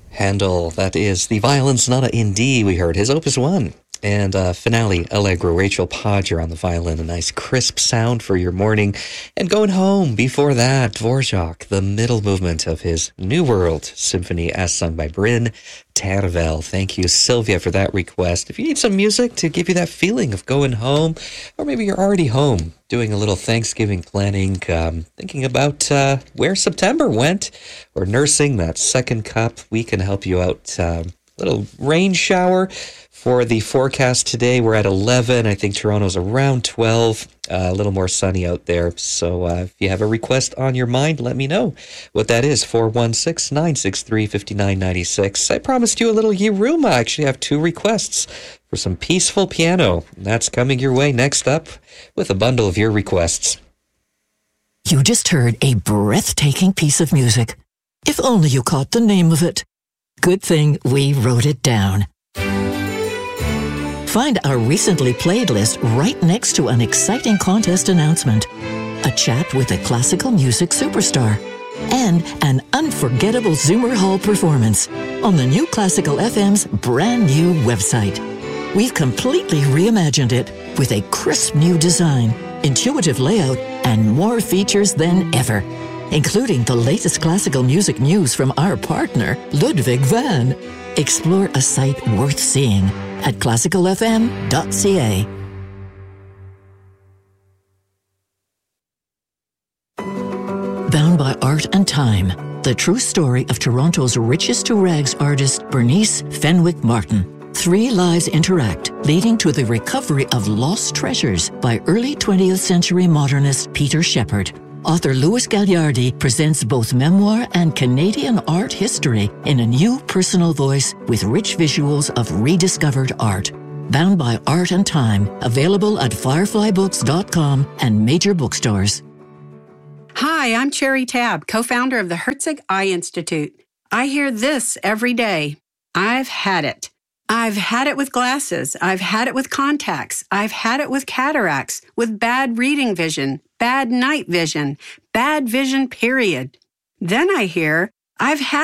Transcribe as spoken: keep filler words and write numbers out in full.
Handel, that is the Violin Sonata in D we heard, his Opus one. And uh, finale, Allegro, Rachel Podger on the violin, a nice crisp sound for your morning. And Going Home, before that, Dvorak, the middle movement of his New World Symphony as sung by Bryn Tervel. Thank you, Sylvia, for that request. If you need some music to give you that feeling of going home, or maybe you're already home, doing a little Thanksgiving planning, um, thinking about uh, where September went, or nursing that second cup, we can help you out. Uh, little rain shower for the forecast today. We're at eleven. I think Toronto's around twelve. Uh, a little more sunny out there. So uh, if you have a request on your mind, let me know what that is. four one six, nine six three, five nine nine six. I promised you a little Yiruma. I actually have two requests for some peaceful piano. That's coming your way next up with a bundle of your requests. You just heard a breathtaking piece of music. If only you caught the name of it. Good thing we wrote it down. Find our recently played list right next to an exciting contest announcement, a chat with a classical music superstar, and an unforgettable Zoomer Hall performance on the New Classical F M's brand new website. We've completely reimagined it with a crisp new design, intuitive layout, and more features than ever, including the latest classical music news from our partner, Ludwig van. Explore a site worth seeing at classical f m dot c a. Bound by Art and Time, the true story of Toronto's richest-to-rags artist, Bernice Fenwick Martin. Three lives interact, leading to the recovery of lost treasures by early twentieth century modernist Peter Shepard. Author Louis Gagliardi presents both memoir and Canadian art history in a new personal voice with rich visuals of rediscovered art. Bound by Art and Time, available at firefly books dot com and major bookstores. Hi, I'm Cherry Tabb, co-founder of the Herzig Eye Institute. I hear this every day. I've had it. I've had it with glasses. I've had it with contacts. I've had it with cataracts, with bad reading vision, bad night vision, bad vision, period. Then I hear, I've had